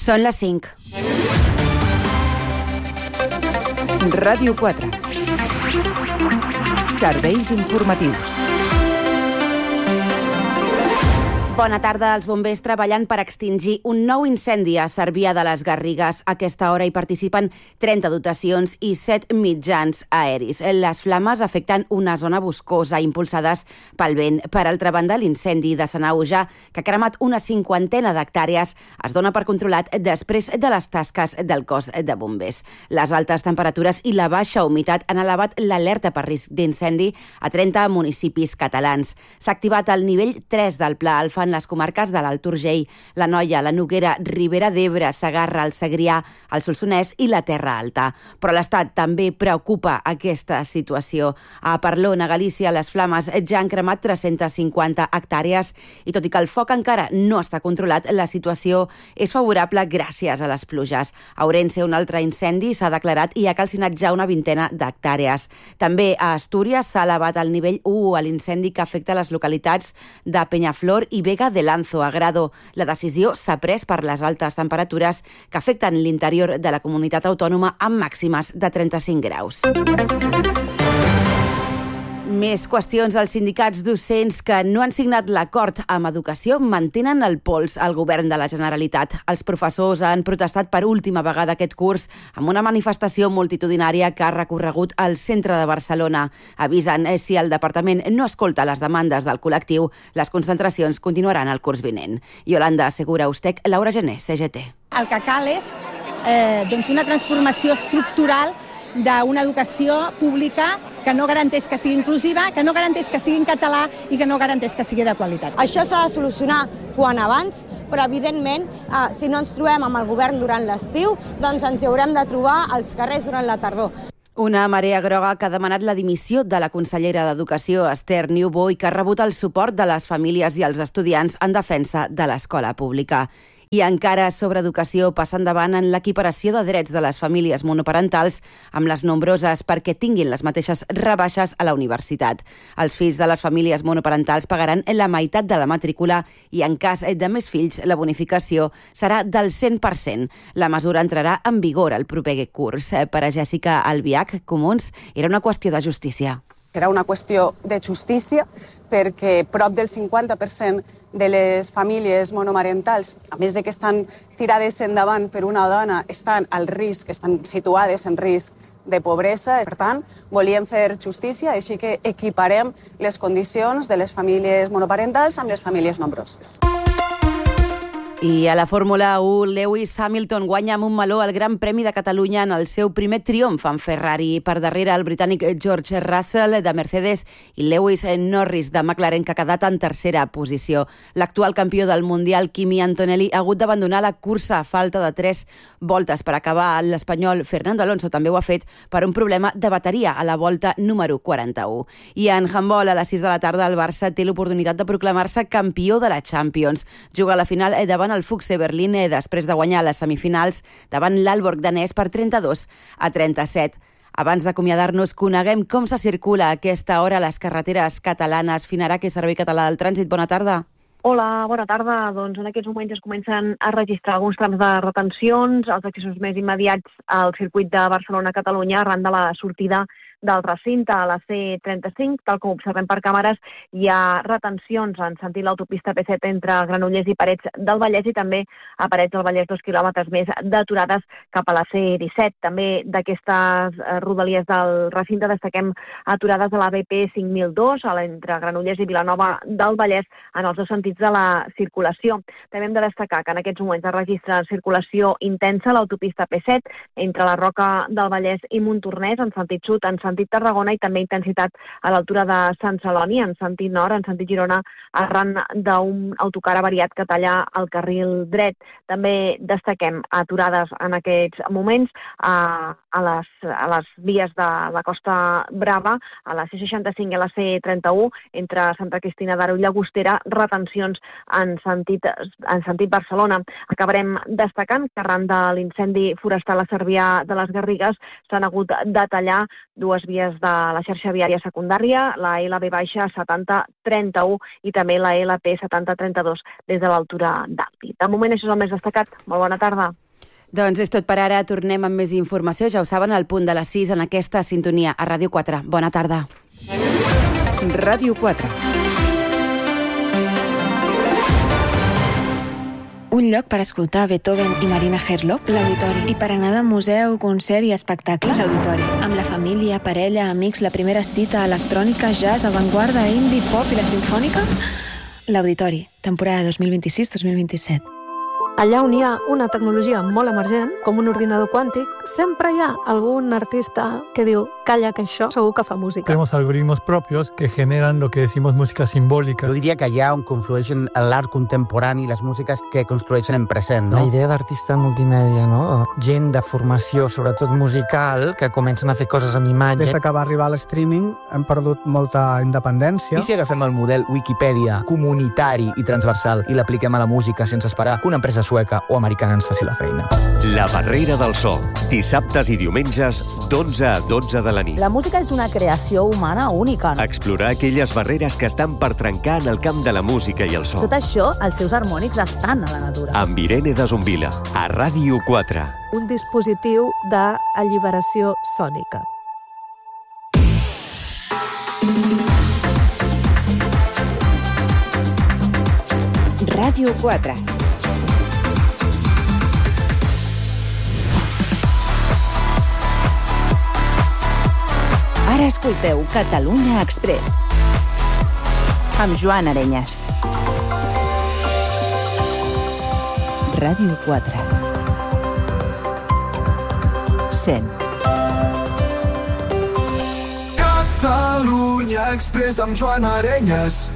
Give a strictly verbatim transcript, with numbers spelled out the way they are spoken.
Són les cinc. Ràdio quatre. Serveis informatius. Bona tarda. Els bombers treballant per extingir un nou incendi a Cervià de les Garrigues. A aquesta hora hi participen trenta dotacions i set mitjans aeris. Les flames afecten una zona boscosa impulsades pel vent. Per altra banda, l'incendi de Sanaüja, que ha cremat una cinquantena d'hectàrees, es dona per controlat després de les tasques del cos de bombers. Les altes temperatures i la baixa humitat han elevat l'alerta per risc d'incendi a trenta municipis catalans. S'ha activat el nivell tres del Pla Alfa en les comarques de l'Alt Urgell, la Noia, la Noguera, Ribera d'Ebre, Segarra, el Segrià, el Solsonès i la Terra Alta. Però l'Estat també preocupa aquesta situació. A Parlon, a Galícia, les flames ja han cremat tres-centes cinquanta hectàrees i tot i que el foc encara no està controlat, la situació és favorable gràcies a les pluges. A Ourense, un altre incendi s'ha declarat i ha calcinat ja una vintena d'hectàrees. També a Astúries s'ha elevat al nivell u a l'incendi que afecta les localitats de Penyaflor i Vega de Lanzo, a Grado. La decisió s'ha pres per les altes temperatures que afecten l'interior de la comunitat autònoma amb màximes de trenta-cinc graus. Més qüestions. Els sindicats docents que no han signat l'acord amb Educació mantenen el pols al govern de la Generalitat. Els professors han protestat per última vegada aquest curs amb una manifestació multitudinària que ha recorregut al centre de Barcelona. Avisen eh, si el departament no escolta les demandes del col·lectiu, les concentracions continuaran el curs vinent. Yolanda Segura Ustec, Laura Gené, C G T. El que cal és eh, doncs una transformació estructural d'una educació pública que no garanteix que sigui inclusiva, que no garanteix que sigui en català i que no garanteix que sigui de qualitat. Això s'ha de solucionar quan abans, però evidentment, eh, si no ens trobem amb el govern durant l'estiu, doncs ens hi haurem de trobar als carrers durant la tardor. Una marea groga que ha demanat la dimissió de la consellera d'Educació, Esther Niubó, i que ha rebut el suport de les famílies i els estudiants en defensa de l'escola pública. I encara sobre educació, passa endavant en l'equiparació de drets de les famílies monoparentals amb les nombroses perquè tinguin les mateixes rebaixes a la universitat. Els fills de les famílies monoparentals pagaran la meitat de la matrícula i en cas de més fills la bonificació serà del cent per cent. La mesura entrarà en vigor el proper curs. Per a Jèssica Albiach, Comuns, era una qüestió de justícia. Serà una qüestió de justícia perquè prop del cinquanta per cent de les famílies monomarentals, a més de que estan tirades endavant per una dona, estan al risc, estan situades en risc de pobresa. Per tant, volíem fer justícia, així que equiparem les condicions de les famílies monoparentals amb les famílies nombroses. I a la Fórmula u, Lewis Hamilton guanya amb un meló el Gran Premi de Catalunya en el seu primer triomf en Ferrari. Per darrere el britànic George Russell de Mercedes i Lewis Norris de McLaren, que ha quedat en tercera posició. L'actual campió del Mundial, Kimi Antonelli, ha hagut d'abandonar la cursa a falta de tres voltes per acabar. L'espanyol Fernando Alonso també ho ha fet per un problema de bateria a la volta número quaranta-u. I en handbol, a les sis de la tarda, el Barça té l'oportunitat de proclamar-se campió de la Champions. Juga a la final davant el Fuchse Berlín després de guanyar les semifinals davant l'Aalborg danès per trenta-dos a trenta-set. Abans d'acomiadar-nos, coneguem com se circula a aquesta hora a les carreteres catalanes. Finarà, que és Servei Català del Trànsit. Bona tarda. Hola, bona tarda. Doncs en aquests moments es comencen a registrar alguns trams de retencions, els accessos més immediats al circuit de Barcelona-Catalunya arran de la sortida del recinte a la C trenta-cinc. Tal com observem per càmeres, hi ha retencions en sentit l'autopista P set entre Granollers i Parets del Vallès i també a Parets del Vallès dos quilòmetres més d'aturades cap a la C disset. També d'aquestes rodalies del recinte destaquem aturades a la B P cinc mil dos entre Granollers i Vilanova del Vallès en els dos sentits de la circulació. També hem de destacar que en aquests moments es registra circulació intensa a l'autopista P set entre la Roca del Vallès i Montornès en sentit sud, en sentit Tarragona, i també intensitat a l'altura de Sant Celoni, en sentit nord, en sentit Girona, arran d'un autocar avariat que talla el carril dret. També destaquem aturades en aquests moments a, a, les, a les vies de la Costa Brava, a la C seixanta-cinc i a la C trenta-u, entre Santa Cristina d'Aro i Llagostera, retencions actuacions en sentit, en sentit Barcelona. Acabarem destacant que arran de l'incendi forestal a Cervià de les Garrigues s'han hagut de tallar dues vies de la xarxa viària secundària, la L B setanta trenta-u i també la L P setanta trenta-dos des de l'altura d'Alpi. De moment això és el més destacat. Molt bona tarda. Doncs és tot per ara. Tornem amb més informació. Ja ho saben, al punt de les sis en aquesta sintonia a Ràdio quatre. Bona tarda. Ràdio quatre. Un lloc per escoltar Beethoven i Marina Herlop, l'Auditori. I per anar de museu, concert i espectacle, l'Auditori. Amb la família, parella, amics, la primera cita, electrònica, jazz, avantguarda, indie, pop i la sinfònica, l'Auditori, temporada dos mil vint-i-sis dos mil vint-i-set. Allà on hi ha una tecnologia molt emergent, com un ordinador quàntic, sempre hi ha algún artista que diu, calla, que això segur que fa música. Tenemos algoritmos propios que generan lo que decimos música simbólica. Jo diria que allà on conflueixen l'art contemporani i les músiques que construeixen en present, no? La idea d'artista multimèdia, no? Gent de formació, sobretot musical, que comencen a fer coses amb imatge. Des que va arribar l'streaming hem perdut molta independència. I si agafem el model Wikipedia comunitari i transversal i l'apliquem a la música sense esperar que una empresa sueca o americana ens faci la feina? La barrera del so. Dissabtes i diumenges d'onze a dotze de la nit. La música és una creació humana única. Explorar aquelles barreres que estan per trencar en el camp de la música i el so. Tot això, els seus harmònics estan a la natura. Amb Irene de Zumbila, a Ràdio quatre. Un dispositiu d'alliberació sònica. Ràdio quatre. Ara escolteu Catalunya Express amb Joan Arenyes. Ràdio quatre. Sent. Catalunya Express amb Joan Arenyes.